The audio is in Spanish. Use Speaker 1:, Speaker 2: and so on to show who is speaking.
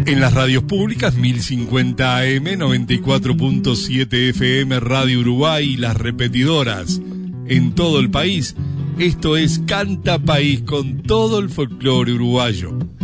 Speaker 1: En las radios públicas 1050 AM, 94.7 FM Radio Uruguay y las repetidoras en todo el país. Esto es Canta País con todo el folclore uruguayo.